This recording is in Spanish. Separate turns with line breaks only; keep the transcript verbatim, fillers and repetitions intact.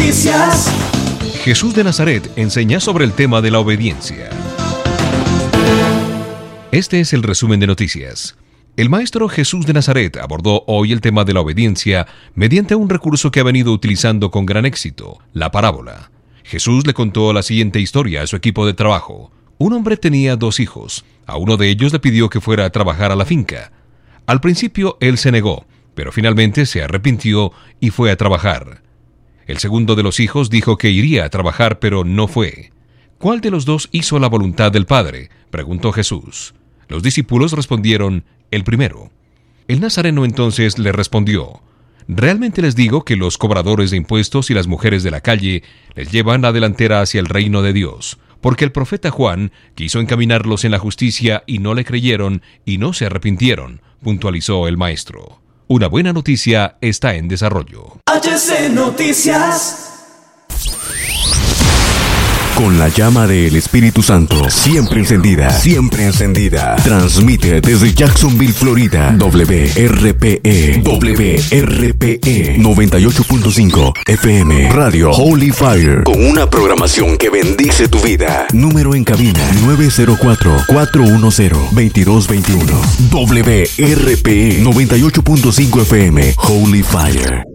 Noticias.
Jesús de Nazaret enseña sobre el tema de la obediencia. Este es el resumen de noticias. El maestro Jesús de Nazaret abordó hoy el tema de la obediencia mediante un recurso que ha venido utilizando con gran éxito, la parábola. Jesús le contó la siguiente historia a su equipo de trabajo. Un hombre tenía dos hijos. A uno de ellos le pidió que fuera a trabajar a la finca. Al principio él se negó, pero finalmente se arrepintió y fue a trabajar. El segundo de los hijos dijo que iría a trabajar, pero no fue. ¿Cuál de los dos hizo la voluntad del Padre?, preguntó Jesús. Los discípulos respondieron, el primero. El nazareno entonces le respondió, realmente les digo que los cobradores de impuestos y las mujeres de la calle les llevan la delantera hacia el reino de Dios, porque el profeta Juan quiso encaminarlos en la justicia y no le creyeron y no se arrepintieron, puntualizó el maestro. Una buena noticia está en desarrollo.
H C Noticias.
Con la llama del Espíritu Santo siempre encendida, siempre encendida. Transmite desde Jacksonville, Florida. W R P E, W R P E noventa y ocho punto cinco F M Radio Holy Fire. Con una programación que bendice tu vida. Número en cabina nueve cero cuatro, cuatro uno cero, dos dos dos uno. W R P E noventa y ocho punto cinco F M Holy Fire.